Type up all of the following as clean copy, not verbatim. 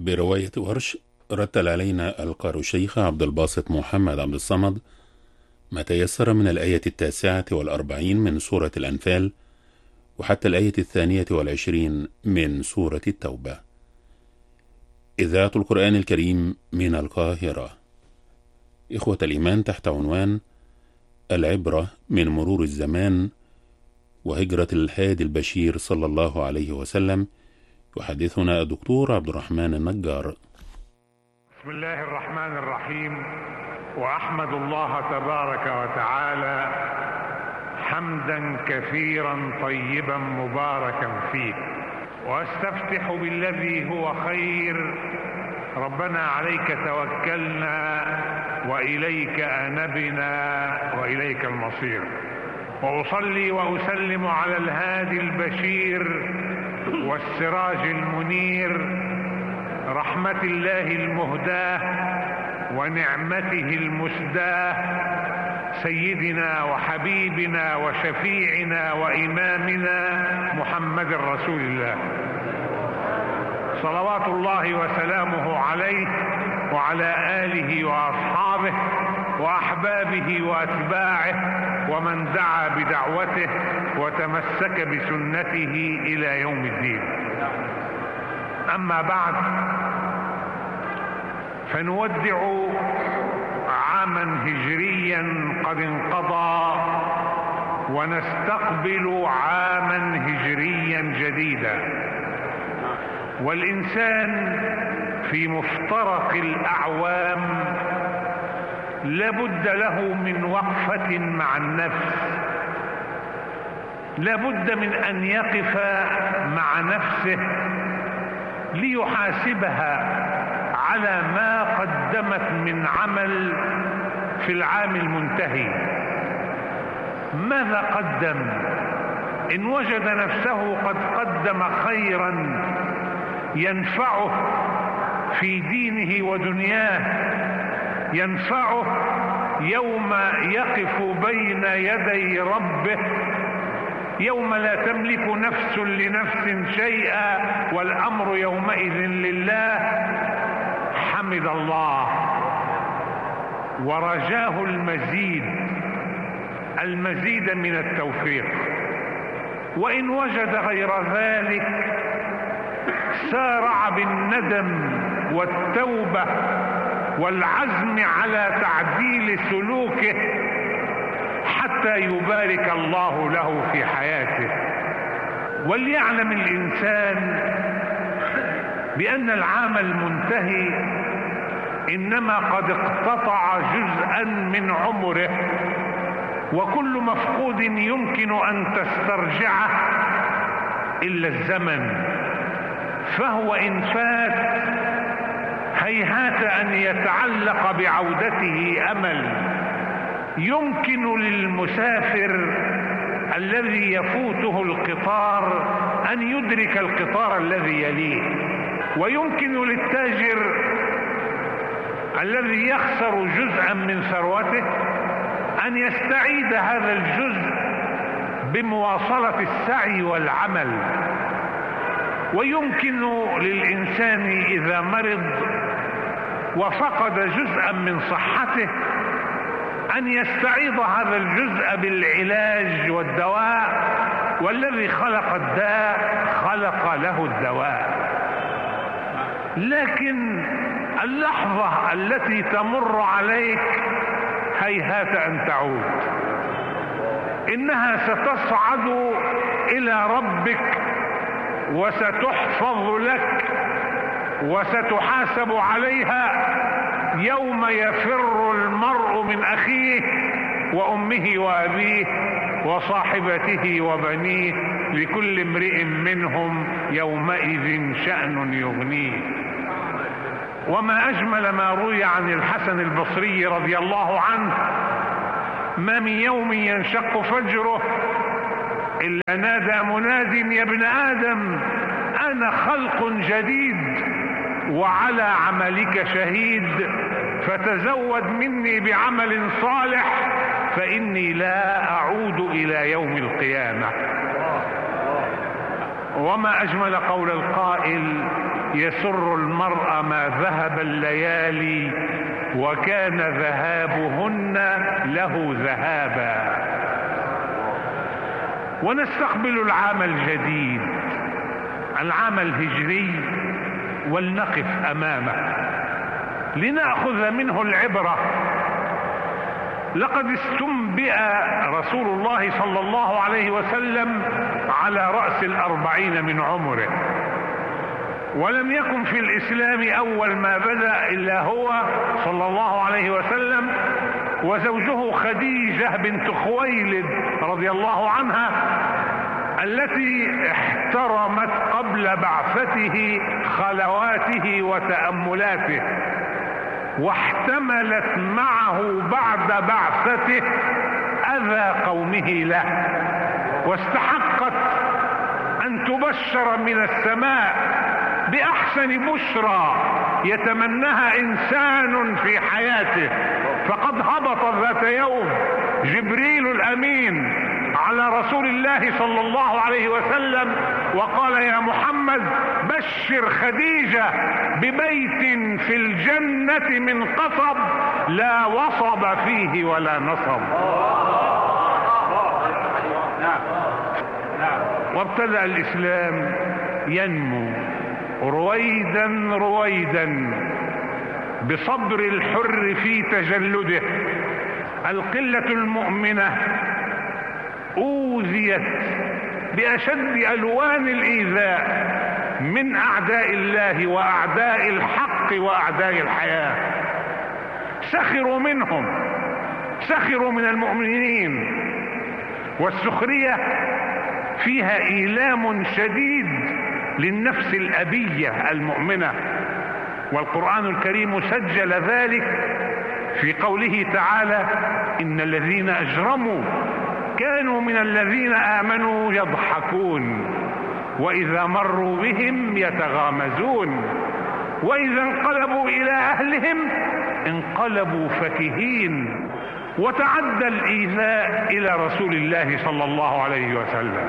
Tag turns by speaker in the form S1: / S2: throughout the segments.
S1: برواية ورش. رتل علينا القارئ الشيخ عبد الباسط محمد عبد الصمد ما تيسر من الآية 49 من سورة الأنفال وحتى الآية 22 من سورة التوبة. إذاعة القرآن الكريم من القاهرة. إخوة الإيمان، تحت عنوان العبرة من مرور الزمان وهجرة الهادي البشير صلى الله عليه وسلم، يحدثنا الدكتور عبد الرحمن النجار.
S2: بسم الله الرحمن الرحيم، وأحمد الله تبارك وتعالى حمدا كثيرا طيبا مباركا فيه، واستفتح بالذي هو خير. ربنا عليك توكلنا وإليك أنبنا وإليك المصير. وأصلي وأسلم على الهادي البشير والسراج المنير، رحمة الله المهداة ونعمته المسداة، سيدنا وحبيبنا وشفيعنا وإمامنا محمد رسول الله، صلوات الله وسلامه عليه وعلى آله وأصحابه وأحبابه وأتباعه ومن دعا بدعوته وتمسك بسنته إلى يوم الدين. أما بعد، فنودع عاما هجريا قد انقضى ونستقبل عاما هجريا جديدا، والإنسان في مفترق الأعوام لابد له من وقفة مع النفس، لابد من أن يقف مع نفسه ليحاسبها على ما قدمت من عمل في العام المنتهي. ماذا قدم؟ إن وجد نفسه قد قدم خيرا ينفعه في دينه ودنياه، ينفعه يوم يقف بين يدي ربه، يوم لا تملك نفس لنفس شيئا والأمر يومئذ لله، حمد الله ورجاه المزيد من التوفيق. وإن وجد غير ذلك سارع بالندم والتوبة والعزم على تعديل سلوكه حتى يبارك الله له في حياته. وليعلم الإنسان بأن العام المنتهي إنما قد اقتطع جزءا من عمره، وكل مفقود يمكن أن تسترجعه إلا الزمن، فهو إن فات هيهات أن يتعلق بعودته أمل. يمكن للمسافر الذي يفوته القطار أن يدرك القطار الذي يليه، ويمكن للتاجر الذي يخسر جزءا من ثروته أن يستعيد هذا الجزء بمواصلة السعي والعمل. ويمكن للإنسان إذا مرض وفقد جزءا من صحته أن يستعيض هذا الجزء بالعلاج والدواء، والذي خلق الداء خلق له الدواء. لكن اللحظة التي تمر عليك هيهات أن تعود، إنها ستصعد إلى ربك وستحفظ لك وستحاسب عليها يوم يفر المرء من أخيه وأمه وأبيه وصاحبته وبنيه، لكل امرئ منهم يومئذ شأن يغنيه. وما أجمل ما روي عن الحسن البصري رضي الله عنه: ما من يوم ينشق فجره إلا نادى مناد يا ابن آدم أنا خلق جديد وعلى عملك شهيد، فتزود مني بعمل صالح فإني لا أعود إلى يوم القيامة. وما أجمل قول القائل: يسر المرء ما ذهب الليالي وكان ذهابهن له ذهابا. ونستقبل العام الجديد، العام الهجري، ولنقف أمامه لنأخذ منه العبرة. لقد استنبئ رسول الله صلى الله عليه وسلم على رأس 40 من عمره، ولم يكن في الإسلام أول ما بدأ إلا هو صلى الله عليه وسلم وزوجه خديجة بنت خويلد رضي الله عنها، التي احترمت قبل بعثته خلواته وتأملاته، واحتملت معه بعد بعثته أذى قومه له، واستحقت أن تبشر من السماء بأحسن بشرى يتمناها إنسان في حياته. فقد هبط ذات يوم جبريل الأمين على رسول الله صلى الله عليه وسلم وقال: يا محمد بشر خديجة ببيت في الجنة من قصب لا وصب فيه ولا نصب. وابتدأ الإسلام ينمو رويدا رويدا بصبر الحر في تجلده. القلة المؤمنة أوذيت بأشد ألوان الإيذاء من أعداء الله وأعداء الحق وأعداء الحياة. سخروا منهم، سخروا من المؤمنين، والسخرية فيها إيلام شديد للنفس الأبية المؤمنة، والقرآن الكريم سجل ذلك في قوله تعالى: إن الذين أجرموا كانوا من الذين آمنوا يضحكون وإذا مروا بهم يتغامزون وإذا انقلبوا إلى أهلهم انقلبوا فكهين. وتعدى الإيذاء إلى رسول الله صلى الله عليه وسلم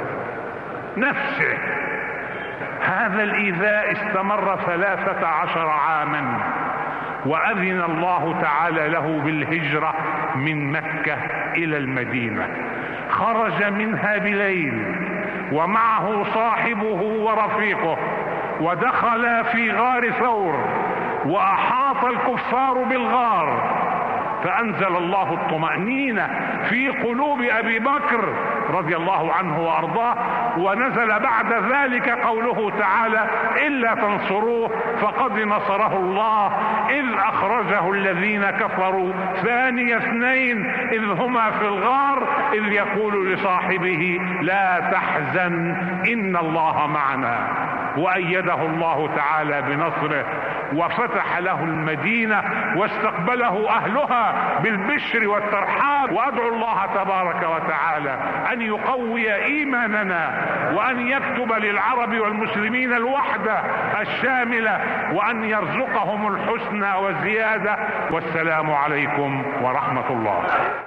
S2: نفسه. هذا الإيذاء استمر 13 عاما، وأذن الله تعالى له بالهجرة من مكة إلى المدينة. خرج منها بليل ومعه صاحبه ورفيقه، ودخل في غار ثور، وأحاط الكفار بالغار، فأنزل الله الطمأنينة في قلوب أبي بكر رضي الله عنه وأرضاه، ونزل بعد ذلك قوله تعالى: إلا تنصروه فقد نصره الله إذ أخرجه الذين كفروا ثاني اثنين إذ هما في الغار إذ يقول لصاحبه لا تحزن إن الله معنا. وأيده الله تعالى بنصره وفتح له المدينة واستقبله أهلها بالبشر والترحاب. وأدعو الله تبارك وتعالى أن يقوي إيماننا، وأن يكتب للعرب والمسلمين الوحدة الشاملة، وأن يرزقهم الحسنى والزيادة. والسلام عليكم ورحمة الله.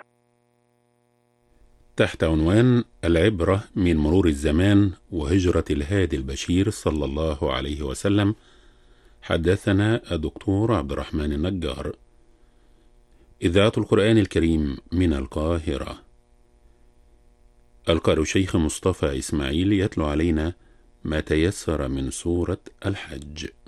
S1: تحت عنوان العبرة من مرور الزمان وهجرة الهادي البشير صلى الله عليه وسلم، حدثنا الدكتور عبد الرحمن النجار. إذاعة القرآن الكريم من القاهرة. القارئ الشيخ مصطفى إسماعيل يتلو علينا ما تيسر من سورة الحج.